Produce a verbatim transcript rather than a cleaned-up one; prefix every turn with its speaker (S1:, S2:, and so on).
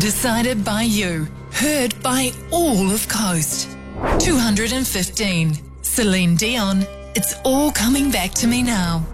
S1: Decided by you. Heard by all of Coast. two hundred fifteen. Celine Dion. It's all coming back to me now.